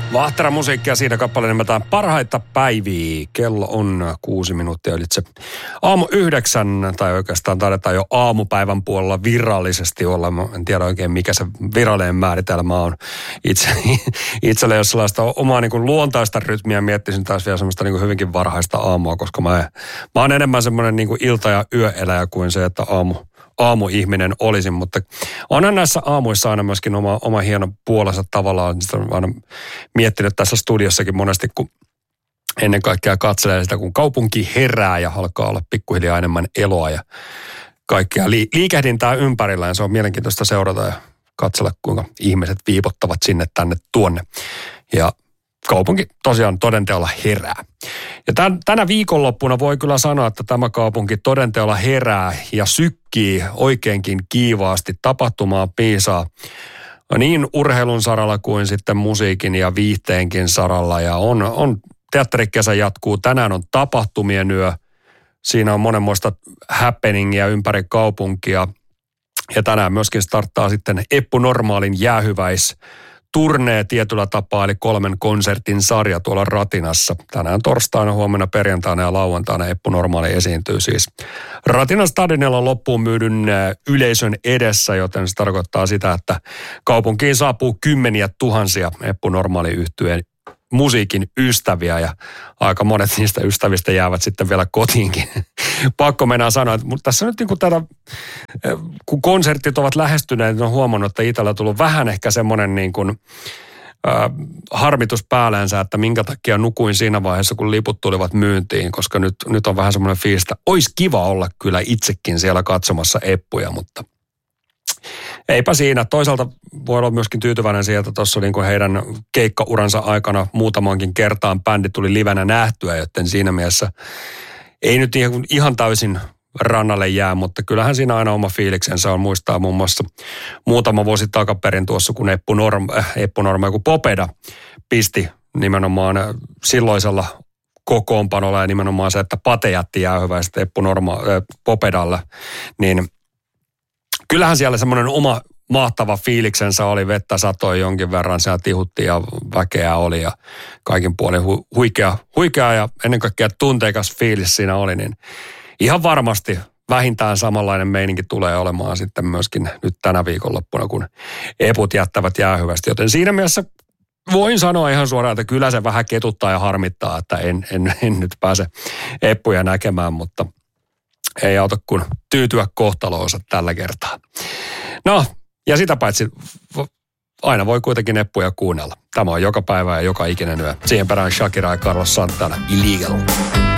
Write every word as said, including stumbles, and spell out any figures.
Vahtera musiikkia, siinä kappale nimeltään Parhaita päiviä. Kello on kuusi minuuttia ylitse aamu yhdeksän, tai oikeastaan taidetaan jo aamupäivän puolella virallisesti olla. Mä en tiedä oikein, mikä se virallinen määritelmä on. Itse, itselle jos sellaista omaa niin kuin luontaista rytmiä miettisin taas vielä semmoista niin kuin hyvinkin varhaista aamua, koska mä, mä oon enemmän semmoinen niin kuin ilta- ja yöeläjä kuin se, että aamu aamuihminen olisin, mutta onhan näissä aamuissa aina myöskin oma, oma hieno puolensa tavallaan. Sitä olen aina miettinyt tässä studiossakin monesti, kun ennen kaikkea katselee sitä, kun kaupunki herää ja alkaa olla pikkuhiljaa enemmän eloa ja kaikkea liikehdintää ympärillään. Se on mielenkiintoista seurata ja katsella, kuinka ihmiset viipottavat sinne tänne tuonne. Ja kaupunki tosiaan todenteolla herää. Ja tämän, tänä viikonloppuna voi kyllä sanoa, että tämä kaupunki todenteolla herää ja sykkii oikeinkin kiivaasti. Tapahtumaa piisaa niin urheilun saralla kuin sitten musiikin ja viihteenkin saralla. Ja on, on teatterikesä jatkuu. Tänään on tapahtumien yö. Siinä on monenmoista happeningia ympäri kaupunkia. Ja tänään myöskin starttaa sitten Eppu Normaalin jäähyväis turnee tietyllä tapaa, eli kolmen konsertin sarja tuolla Ratinassa. Tänään torstaina, huomenna perjantaina ja lauantaina Eppu Normaali esiintyy siis Ratinan stadionilla loppuun myydyn yleisön edessä, joten se tarkoittaa sitä, että kaupunkiin saapuu kymmeniä tuhansia Eppu Normaali -yhtyeen musiikin ystäviä ja aika monet niistä ystävistä jäävät sitten vielä kotiinkin. Pakko mennä sanoa, että tässä nyt niin kuin tätä, kun konsertit ovat lähestyneet, niin on huomannut, että itsellä on tullut vähän ehkä semmoinen niin kuin äh, harmitus päällensä, että minkä takia nukuin siinä vaiheessa, kun liput tulivat myyntiin, koska nyt, nyt on vähän semmoinen fiilis, että olisi kiva olla kyllä itsekin siellä katsomassa Eppuja, mutta eipä siinä. Toisaalta voi olla myöskin tyytyväinen siihen, että tuossa niin kuin heidän keikkauransa aikana muutamankin kertaan bändi tuli livenä nähtyä, joten siinä mielessä ei nyt ihan, ihan täysin rannalle jää, mutta kyllähän siinä aina oma fiiliksensä on. Muistaa muun muassa muutama vuosi takaperin tuossa, kun Eppu Norma, äh, Eppu Norma joku Popeda pisti nimenomaan silloisella kokoonpanolla ja nimenomaan se, että Pate jätti jäähyväiset Eppu Norma äh, Popedalle, niin kyllähän siellä semmoinen oma mahtava fiiliksensä oli, vettä satoi jonkin verran, siellä tihuttiin ja väkeä oli ja kaikin puolin hu- huikea, huikea ja ennen kaikkea tunteikas fiilis siinä oli, niin ihan varmasti vähintään samanlainen meininki tulee olemaan sitten myöskin nyt tänä viikonloppuna, kun Eput jättävät jäähyvästi, joten siinä mielessä voin sanoa ihan suoraan, että kyllä se vähän ketuttaa ja harmittaa, että en, en, en nyt pääse Eppuja näkemään, mutta ei auta kuin tyytyä kohtaloonsa tällä kertaa. No, ja sitä paitsi aina voi kuitenkin Eppuja kuunnella. Tämä on joka päivä ja joka ikinen yö. Siihen perään Shakira ja Carlos Santana. Illegal.